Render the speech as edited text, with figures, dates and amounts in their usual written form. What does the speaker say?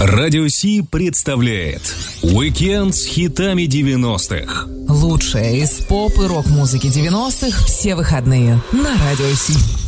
Радио Си представляет Уикенд с хитами 90-х. Лучшее из поп и рок-музыки 90-х все выходные на Радио Си.